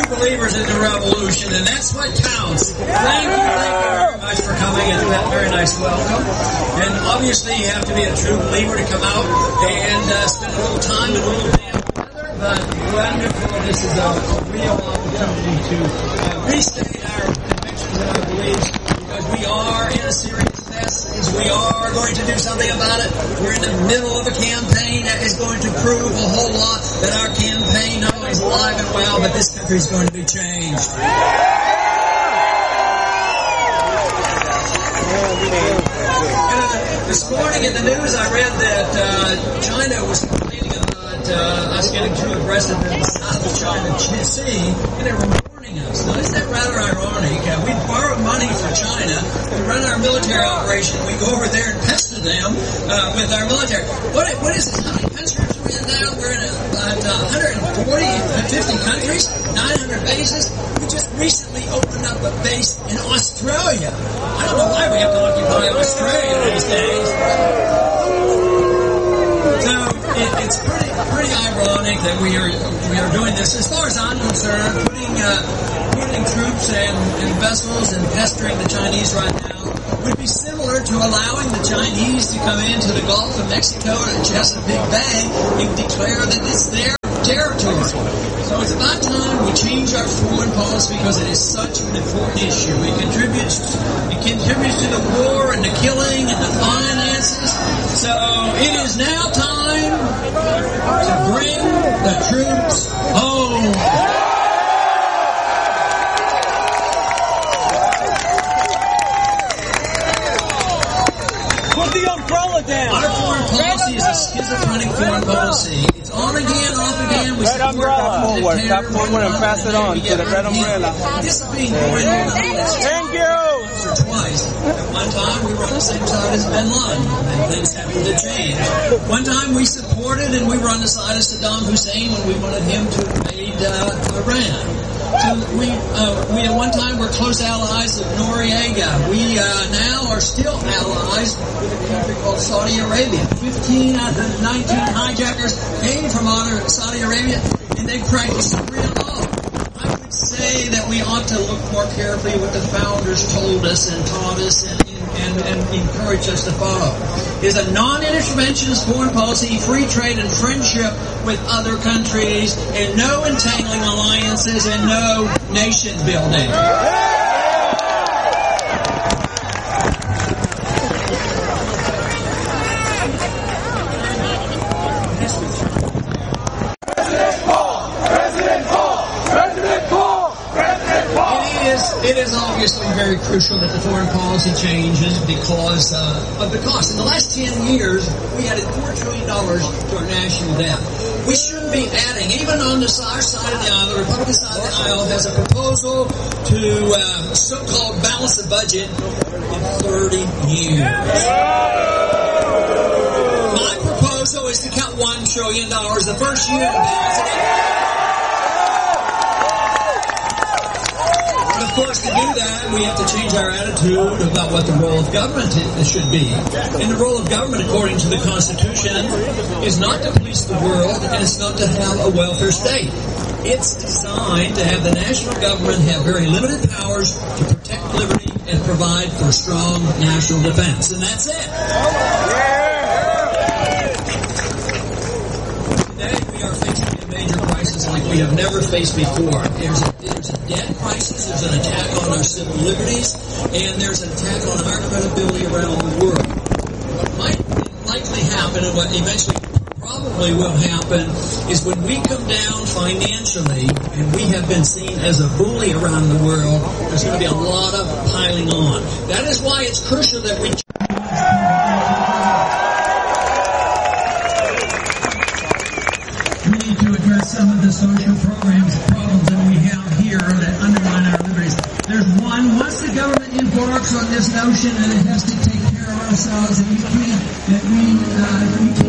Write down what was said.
true believers in the revolution, and that's what counts. Thank you very much for coming, and that very nice welcome. And obviously you have to be a true believer to come out and spend a little time in a little damn weather, but wonderful. This is a real opportunity to restate our convictions and our beliefs, because we are in a serious mess. We are going to do something about it. We're in the middle of a campaign that is going to prove a whole lot that our campaign not only is alive and well, but this country is going to be changed. This morning in the news I read that China was complaining about us getting too aggressive in the South China Sea, and they were warning us. Now, isn't that rather ironic? We borrow money from China, we run our military operation, we go over there and pester them with our military. What is this? How many countries are we in now? We're in about 150 countries, 900 bases. We just recently opened up a base in Australia. I don't know why we have to occupy Australia these days. So it's pretty ironic that we are doing this. As far as I'm concerned, putting troops and vessels and pestering the Chinese right now would be similar to allowing the Chinese to come into the Gulf of Mexico to Chesapeake Bay and declare that it's their territory. So it's about time we change our foreign policy, because it is such an important issue. It contributes to the war and the killing and the finances. So it is now time to bring the troops home. Put the umbrella down. Our foreign policy is a schizophrenic foreign policy. It's on again, off again. We red umbrella forward. Stop forward and pass it on to the red umbrella. This has been going on. Thank you. Or twice. At one time we were on the same side as Bin Laden, and things happened to change. One time we supported and we were on the side of Saddam Hussein when we wanted him to invade Iran. So we at one time were close allies of Noriega. We now are still allies with a country called Saudi Arabia. 15 out of the 19 hijackers came from Saudi Arabia, and they practice Sharia law. I would say that we ought to look more carefully what the founders told us and taught us and encouraged us to follow. Is a non-interventionist foreign policy, free trade and friendship with other countries, and no entangling alliances and no nation building. It is obviously very crucial that the foreign policy changes because of the cost. In the last 10 years, we added $4 trillion to our national debt. We shouldn't be adding, even on our side of the aisle, the Republican side of the aisle has a proposal to so-called balance the budget in 30 years. My proposal is to cut $1 trillion the first year and balance it. Of course, to do that, we have to change our attitude about what the role of government should be. And the role of government, according to the Constitution, is not to police the world, and it's not to have a welfare state. It's designed to have the national government have very limited powers to protect liberty and provide for strong national defense. And that's it. Today, we are facing a major crisis like we have never faced before. There's a debt crisis, there's an attack on our civil liberties, and there's an attack on our credibility around the world. What might likely happen, and what eventually probably will happen, is when we come down financially, and we have been seen as a bully around the world, there's going to be a lot of piling on. That is why it's crucial that we... We need to address some of the social problems that we have here that undermine our liberties. There's one, once the government embarks on this notion that it has to take care of ourselves, and we can't